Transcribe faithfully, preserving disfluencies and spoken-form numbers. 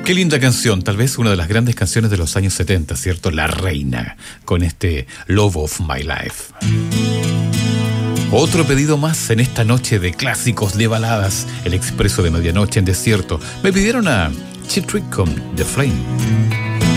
Qué linda canción, tal vez una de las grandes canciones de los años setenta, ¿cierto? La Reina, con este Love of My Life. Otro pedido más en esta noche de clásicos de baladas, el expreso de medianoche en desierto. Me pidieron a Cheap Trick con The Flame.